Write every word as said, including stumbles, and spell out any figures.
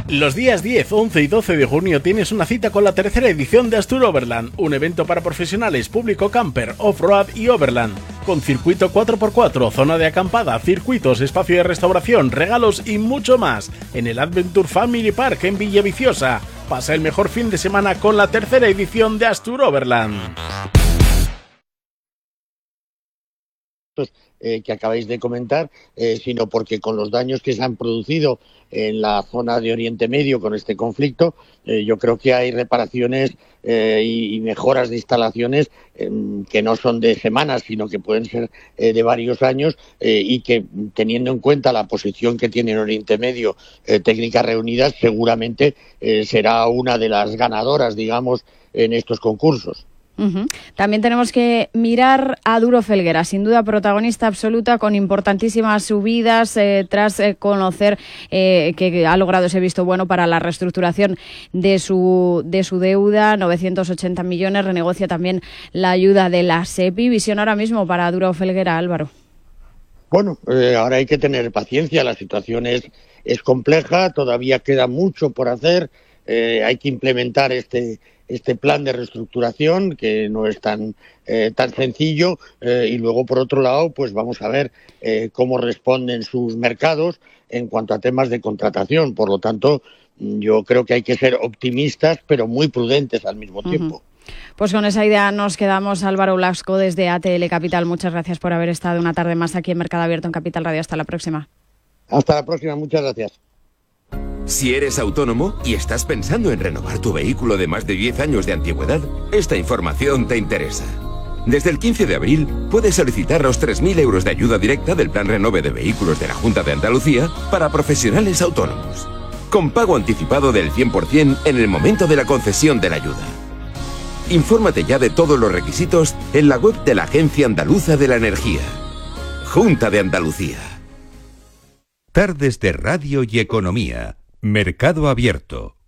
Los días diez, once y doce de junio tienes una cita con la tercera edición de Astur Overland, un evento para profesionales, público camper, off-road y overland, con circuito cuatro por cuatro, zona de acampada, circuitos, espacio de restauración, regalos y mucho más, en el Adventure Family Park en Villaviciosa. Pasa el mejor fin de semana con la tercera edición de Astur Overland. Eh, que acabáis de comentar, eh, sino porque con los daños que se han producido en la zona de Oriente Medio con este conflicto, eh, yo creo que hay reparaciones eh, y, y mejoras de instalaciones eh, que no son de semanas, sino que pueden ser eh, de varios años eh, y que, teniendo en cuenta la posición que tiene en Oriente Medio eh, Técnicas Reunidas, seguramente eh, será una de las ganadoras, digamos, en estos concursos. Uh-huh. También tenemos que mirar a Duro Felguera, sin duda protagonista absoluta, con importantísimas subidas eh, tras eh, conocer eh, que ha logrado ese visto bueno para la reestructuración de su de su deuda, novecientos ochenta millones, renegocia también la ayuda de la SEPI. Visión ahora mismo para Duro Felguera, Álvaro. Bueno, eh, ahora hay que tener paciencia, la situación es, es compleja, todavía queda mucho por hacer, eh, hay que implementar este este plan de reestructuración que no es tan eh, tan sencillo eh, y luego por otro lado pues vamos a ver eh, cómo responden sus mercados en cuanto a temas de contratación. Por lo tanto, yo creo que hay que ser optimistas pero muy prudentes al mismo tiempo. Uh-huh. Pues con esa idea nos quedamos. Álvaro Blasco desde A T L Capital, muchas gracias por haber estado una tarde más aquí en Mercado Abierto en Capital Radio. Hasta la próxima. Hasta la próxima, muchas gracias. Si eres autónomo y estás pensando en renovar tu vehículo de más de diez años de antigüedad, esta información te interesa. Desde el quince de abril puedes solicitar los tres mil euros de ayuda directa del Plan Renove de Vehículos de la Junta de Andalucía para profesionales autónomos, con pago anticipado del cien por ciento en el momento de la concesión de la ayuda. Infórmate ya de todos los requisitos en la web de la Agencia Andaluza de la Energía. Junta de Andalucía. Tardes de Radio y Economía. Mercado Abierto.